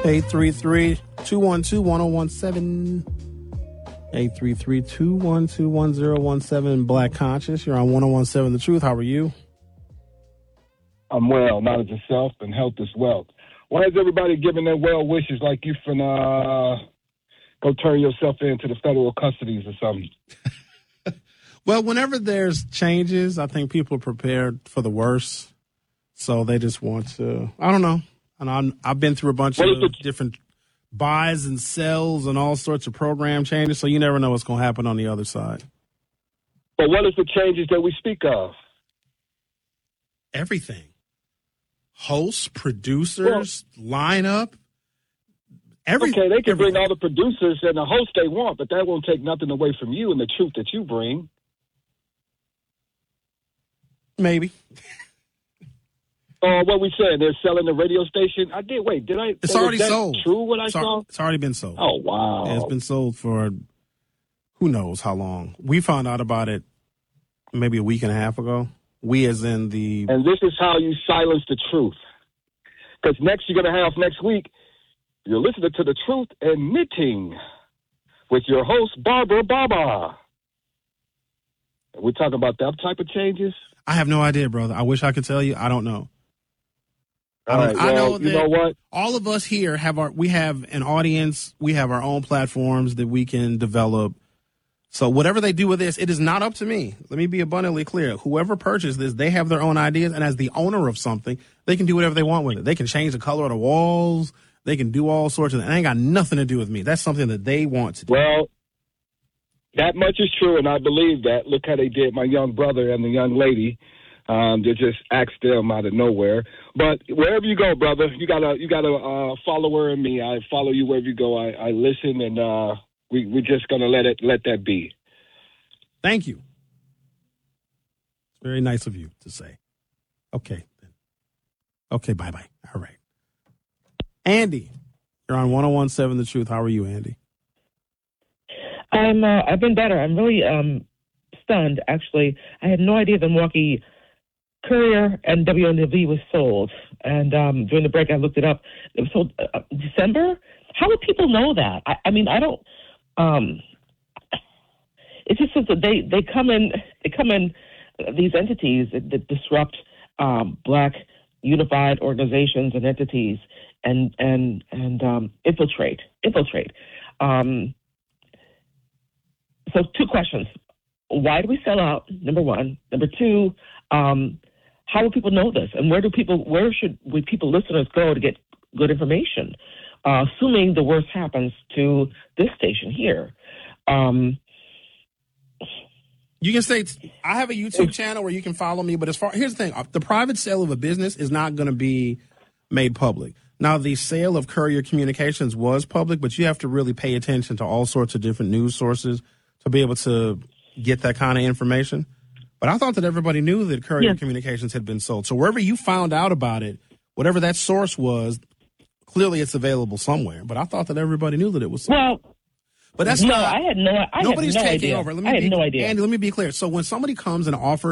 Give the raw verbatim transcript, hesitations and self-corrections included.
eight three three, two one two, one zero one seven. eight three three, two one two, one zero one seven. Black Conscious. You're on one oh one seven The Truth. How are you? I'm well. Knowledge of self and health is wealth. Why is everybody giving their well wishes like you finna uh, go turn yourself into the federal custodies or something? Well, whenever there's changes, I think people are prepared for the worst. So they just want to, I don't know. And I'm, I've been through a bunch what of the, different buys and sells and all sorts of program changes. So you never know what's going to happen on the other side. But what is the changes that we speak of? Everything. Hosts, producers, well, lineup. Everything. Okay, they can everything. bring all the producers and the hosts they want, but that won't take nothing away from you and the truth that you bring. Maybe. Oh, uh, what we saying? They're selling the radio station. I did. Wait, did I? It's already that sold. True, what I it's saw. Al- it's already been sold. Oh wow! Yeah, it's been sold for who knows how long. We found out about it maybe a week and a half ago. We, as in the. And this is how you silence the truth. Because next you're going to have next week. You're listening to The Truth and Knitting with your host Barbara Baba. We're talking about that type of changes. I have no idea, brother. I wish I could tell you. I don't know. All I, right, I well, know that you know what? All of us here have our, we have an audience. We have our own platforms that we can develop. So whatever they do with this, it is not up to me. Let me be abundantly clear. Whoever purchased this, they have their own ideas. And as the owner of something, they can do whatever they want with it. They can change the color of the walls. They can do all sorts of things. It ain't got nothing to do with me. That's something that they want to do. Well, that much is true, and I believe that. Look how they did my young brother and the young lady. Um, they just asked them out of nowhere. But wherever you go, brother, you got a you got a uh, follower in me. I follow you wherever you go. I, I listen, and uh, we we're just gonna let it let that be. Thank you. Very nice of you to say. Okay. Okay. Bye bye. All right. Andy, you're on one oh one seven The Truth. How are you, Andy? I'm. Uh, I've been better. I'm really um, stunned. Actually, I had no idea the Milwaukee Courier and W N W was sold. And um, during the break, I looked it up. It was sold uh, December. How would people know that? I, I mean, I don't. Um, it's just that they they come in. They come in these entities that, that disrupt um, Black unified organizations and entities and and and um, infiltrate infiltrate. Um, so two questions: why do we sell out? Number one. Number two. Um, how will people know this, and where do people? Where should we people listeners go to get good information? Uh, assuming the worst happens to this station here. Um, You can say, I have a YouTube channel where you can follow me, but as far, here's the thing, the private sale of a business is not going to be made public. Now, the sale of Courier Communications was public, but you have to really pay attention to all sorts of different news sources to be able to get that kind of information. But I thought that everybody knew that Courier yeah. Communications had been sold. So wherever you found out about it, whatever that source was, clearly it's available somewhere. But I thought that everybody knew that it was sold. Well, But that's no, not, I had no, I nobody's had no taking idea. over. Let me I had be, no idea. Andy, let me be clear. So when somebody comes and offers